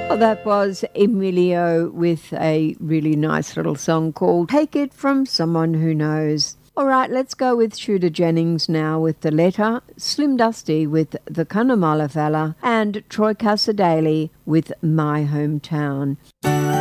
Well, that was Emilio with a really nice little song called Take It From Someone Who Knows. All right, let's go with Shooter Jennings now with The Letter, Slim Dusty with The Cunnamulla Fella, and Troy Cassar-Daley with My Hometown.